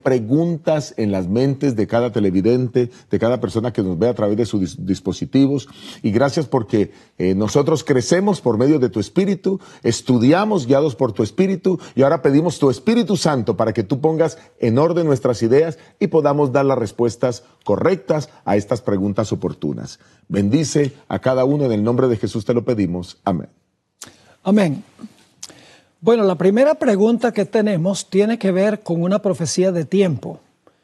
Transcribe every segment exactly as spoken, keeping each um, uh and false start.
preguntas en las mentes de cada televidente, de cada persona que nos ve a través de sus dis dispositivos. Y gracias porque eh, nosotros crecemos por medio de tu Espíritu, estudiamos guiados por tu Espíritu y ahora pedimos tu Espíritu Santo para que tú pongas en orden nuestras ideas y podamos dar las respuestas correctas a estas preguntas oportunas. Bendice a cada uno, en el nombre de Jesús te lo pedimos. Amén. Amén. Bueno, la primera pregunta que tenemos tiene que ver con una profecía de tiempo.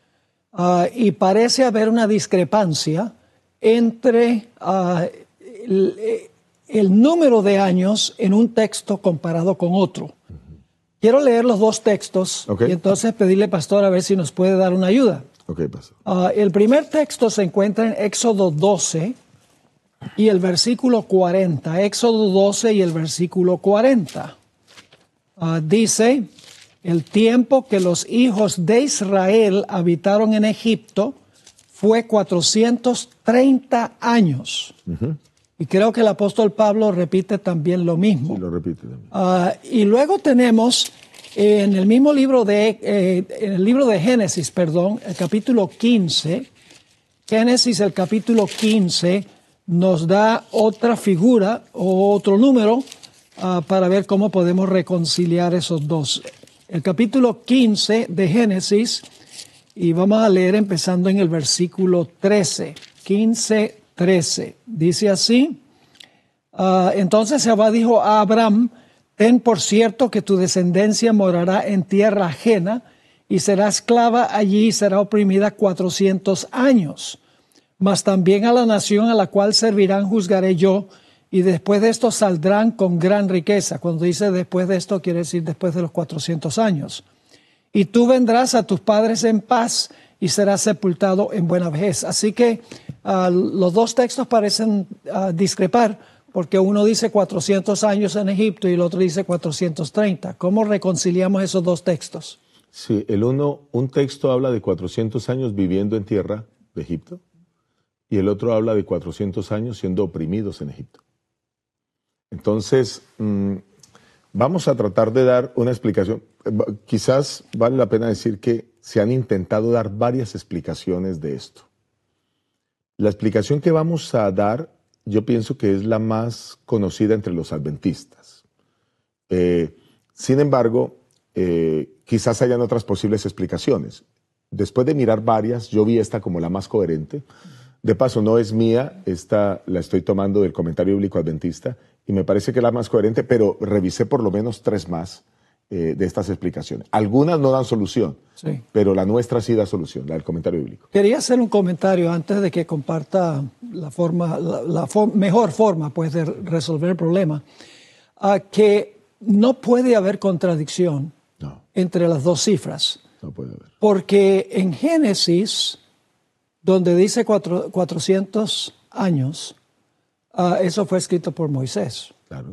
Uh, y parece haber una discrepancia entre uh, el, el número de años en un texto comparado con otro. Uh-huh. Quiero leer los dos textos okay. y entonces pedirle, pastor, a ver si nos puede dar una ayuda. Okay, pastor. Uh, el primer texto se encuentra en Éxodo doce y el versículo cuarenta. Éxodo doce y el versículo cuarenta. Uh, dice, el tiempo que los hijos de Israel habitaron en Egipto fue cuatrocientos treinta años. Uh-huh. Y creo que el apóstol Pablo repite también lo mismo. Sí, lo repite también. Uh, y luego tenemos eh, en el mismo libro de, eh, en el libro de Génesis, perdón, el capítulo quince, Génesis el capítulo quince nos da otra figura o otro número Uh, para ver cómo podemos reconciliar esos dos. El capítulo quince de Génesis, y vamos a leer empezando en el versículo trece. quince, trece. Dice así, uh, entonces Jehová dijo a Abraham, ten por cierto que tu descendencia morará en tierra ajena, y será esclava allí y será oprimida cuatrocientos años. Mas también a la nación a la cual servirán juzgaré yo, y después de esto saldrán con gran riqueza. Cuando dice después de esto, quiere decir después de los cuatrocientos años. Y tú vendrás a tus padres en paz y serás sepultado en buena vejez. Así que uh, los dos textos parecen uh, discrepar, porque uno dice cuatrocientos años en Egipto y el otro dice cuatrocientos treinta. ¿Cómo reconciliamos esos dos textos? Sí, el uno, un texto habla de cuatrocientos años viviendo en tierra de Egipto y el otro habla de cuatrocientos años siendo oprimidos en Egipto. Entonces, mmm, vamos a tratar de dar una explicación. Quizás vale la pena decir que se han intentado dar varias explicaciones de esto. La explicación que vamos a dar, yo pienso que es la más conocida entre los adventistas. Eh, sin embargo, eh, quizás hayan otras posibles explicaciones. Después de mirar varias, yo vi esta como la más coherente. De paso, no es mía, esta la estoy tomando del Comentario Bíblico Adventista y me parece que es la más coherente, pero revisé por lo menos tres más eh, de estas explicaciones. Algunas no dan solución, sí, pero la nuestra sí da solución, la del Comentario Bíblico. Quería hacer un comentario antes de que comparta la, forma, la, la for mejor forma pues, de resolver el problema, uh, que no puede haber contradicción no. entre las dos cifras. No puede haber. Porque en Génesis, donde dice cuatro, cuatrocientos años, uh, eso fue escrito por Moisés. Claro.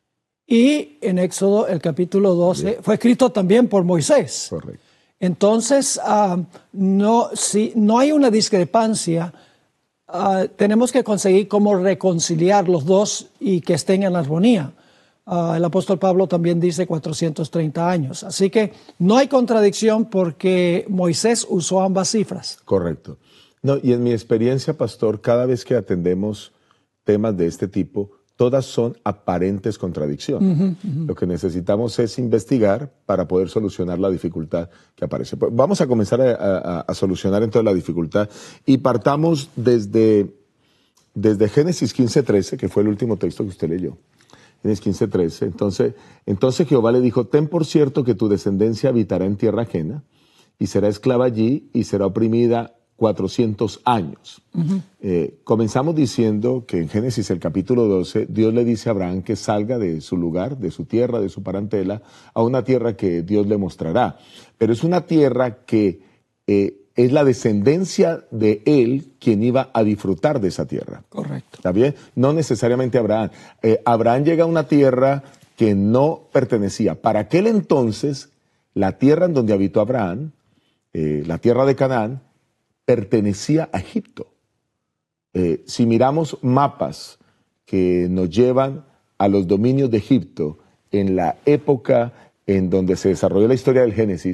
Y en Éxodo, el capítulo doce, Bien. fue escrito también por Moisés. Correcto. Entonces, uh, no, si no hay una discrepancia, uh, tenemos que conseguir cómo reconciliar los dos y que estén en armonía. Uh, el apóstol Pablo también dice cuatrocientos treinta años. Así que no hay contradicción porque Moisés usó ambas cifras. Correcto. No, y en mi experiencia, pastor, cada vez que atendemos temas de este tipo, todas son aparentes contradicciones. Uh-huh, uh-huh. Lo que necesitamos es investigar para poder solucionar la dificultad que aparece. Pues vamos a comenzar a, a, a solucionar entonces la dificultad y partamos desde, desde Génesis quince, trece, que fue el último texto que usted leyó. Génesis quince, trece. Entonces, entonces Jehová le dijo, ten por cierto que tu descendencia habitará en tierra ajena y será esclava allí y será oprimida cuatrocientos años. Uh-huh. eh, comenzamos diciendo que en Génesis el capítulo doce, Dios le dice a Abraham que salga de su lugar, de su tierra, de su parentela, a una tierra que Dios le mostrará. Pero es una tierra que eh, es la descendencia de él quien iba a disfrutar de esa tierra. Correcto. ¿Está bien? No necesariamente Abraham. Eh, Abraham llega a una tierra que no pertenecía. Para aquel entonces, la tierra en donde habitó Abraham, eh, la tierra de Canaán, pertenecía a Egipto. Eh, si miramos mapas que nos llevan a los dominios de Egipto en la época en donde se desarrolló la historia del Génesis,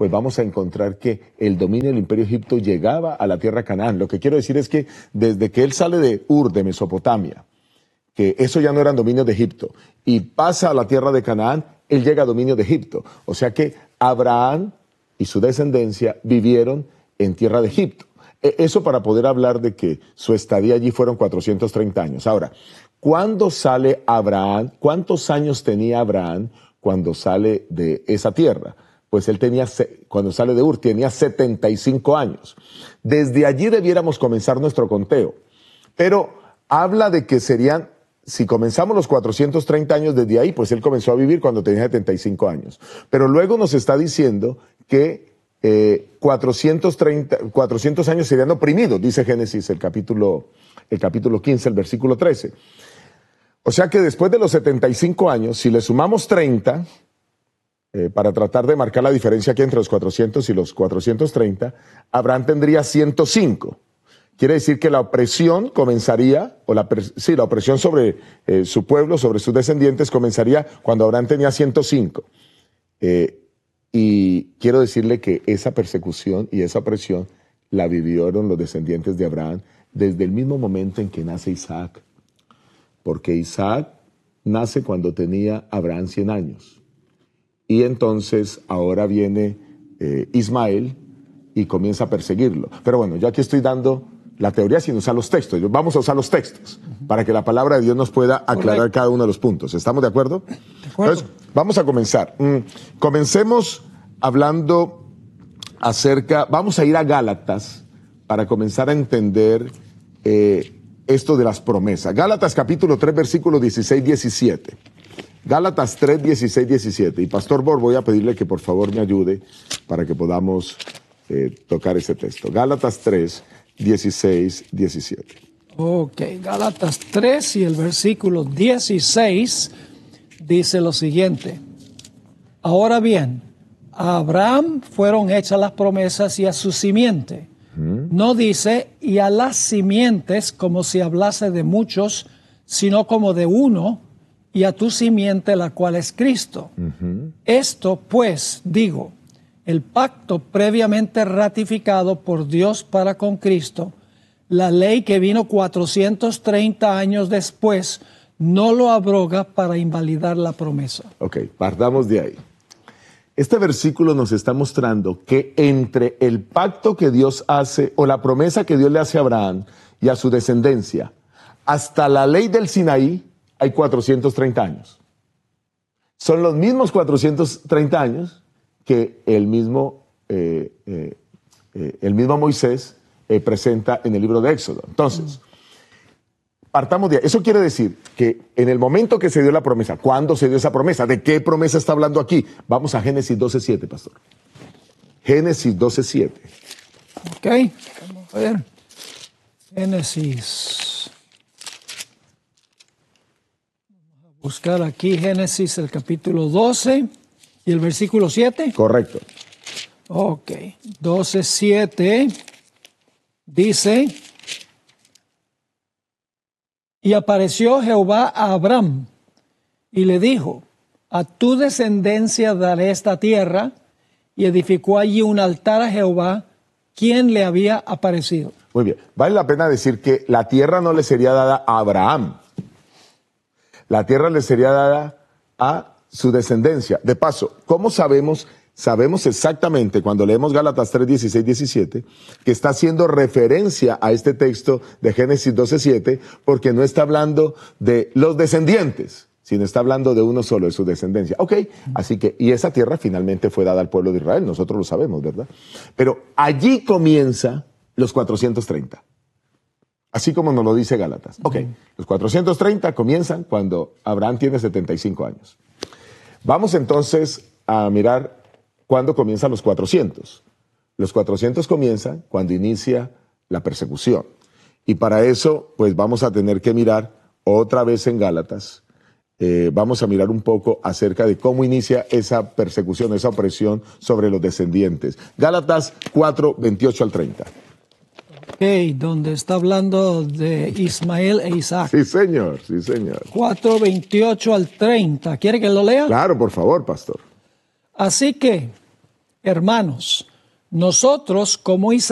pues vamos a encontrar que el dominio del imperio egipto llegaba a la tierra Canaán. Lo que quiero decir es que desde que él sale de Ur, de Mesopotamia, que eso ya no eran dominios de Egipto, y pasa a la tierra de Canaán, él llega a dominio de Egipto. O sea que Abraham y su descendencia vivieron en tierra de Egipto. Eso para poder hablar de que su estadía allí fueron cuatrocientos treinta años. Ahora, ¿cuándo sale Abraham? ¿Cuántos años tenía Abraham cuando sale de esa tierra? Pues él tenía, cuando sale de Ur, tenía setenta y cinco años. Desde allí debiéramos comenzar nuestro conteo. Pero habla de que serían, si comenzamos los cuatrocientos treinta años desde ahí, pues él comenzó a vivir cuando tenía setenta y cinco años. Pero luego nos está diciendo que Eh, cuatrocientos treinta, cuatrocientos años serían oprimidos, dice Génesis, el capítulo, el capítulo quince, el versículo trece. O sea que después de los setenta y cinco años, si le sumamos treinta, eh, para tratar de marcar la diferencia aquí entre los cuatrocientos y los cuatrocientos treinta, Abraham tendría ciento cinco. Quiere decir que la opresión comenzaría, o la, sí, la opresión sobre eh, su pueblo, sobre sus descendientes, comenzaría cuando Abraham tenía ciento cinco. Eh, Y quiero decirle que esa persecución y esa opresión la vivieron los descendientes de Abraham desde el mismo momento en que nace Isaac. Porque Isaac nace cuando tenía Abraham cien años. Y entonces ahora viene eh, Ismael y comienza a perseguirlo. Pero bueno, yo aquí estoy dando la teoría sin usar los textos. Vamos a usar los textos para que la palabra de Dios nos pueda aclarar Correcto. Cada uno de los puntos. ¿Estamos de acuerdo? De acuerdo. Entonces, vamos a comenzar. Mm, comencemos hablando acerca, vamos a ir a Gálatas para comenzar a entender eh, esto de las promesas. Gálatas capítulo tres, versículos dieciséis, diecisiete. Gálatas tres, dieciséis, diecisiete. Y Pastor Bor, voy a pedirle que por favor me ayude para que podamos eh, tocar ese texto. Gálatas tres, dieciséis, diecisiete. Ok, Gálatas tres y el versículo dieciséis dice lo siguiente. Ahora bien, a Abraham fueron hechas las promesas y a su simiente. Uh-huh. No dice y a las simientes como si hablase de muchos, sino como de uno, y a tu simiente la cual es Cristo. Uh-huh. Esto pues, digo, el pacto previamente ratificado por Dios para con Cristo, la ley que vino cuatrocientos treinta años después, no lo abroga para invalidar la promesa. Ok, partamos de ahí. Este versículo nos está mostrando que entre el pacto que Dios hace, o la promesa que Dios le hace a Abraham y a su descendencia, hasta la ley del Sinaí, hay cuatrocientos treinta años. Son los mismos cuatrocientos treinta años que el mismo, eh, eh, eh, el mismo Moisés eh, presenta en el libro de Éxodo. Entonces, partamos de ahí. Eso quiere decir que en el momento que se dio la promesa, ¿cuándo se dio esa promesa? ¿De qué promesa está hablando aquí? Vamos a Génesis doce siete, pastor. Génesis doce siete. Ok, vamos a ver. Génesis. Vamos a buscar aquí Génesis, el capítulo doce y el versículo siete. Correcto. Ok, doce siete dice... Y apareció Jehová a Abraham y le dijo, a tu descendencia daré esta tierra, y edificó allí un altar a Jehová, quien le había aparecido. Muy bien, vale la pena decir que la tierra no le sería dada a Abraham, la tierra le sería dada a su descendencia. De paso, ¿cómo sabemos? Sabemos exactamente cuando leemos Gálatas tres, dieciséis, diecisiete, que está haciendo referencia a este texto de Génesis doce siete, porque no está hablando de los descendientes, sino está hablando de uno solo, de su descendencia. Ok, así que, y esa tierra finalmente fue dada al pueblo de Israel, nosotros lo sabemos, ¿verdad? Pero allí comienza los cuatrocientos treinta, así como nos lo dice Gálatas. Ok, los cuatrocientos treinta comienzan cuando Abraham tiene setenta y cinco años. Vamos entonces a mirar ¿cuándo comienzan los cuatrocientos? Los cuatrocientos comienzan cuando inicia la persecución. Y para eso, pues vamos a tener que mirar otra vez en Gálatas. Eh, vamos a mirar un poco acerca de cómo inicia esa persecución, esa opresión sobre los descendientes. Gálatas cuatro, veintiocho al treinta. Ok, donde está hablando de Ismael e Isaac. Sí, señor, sí, señor. cuatro, veintiocho al treinta. ¿Quiere que lo lea? Claro, por favor, pastor. Así que, hermanos, nosotros como Israel,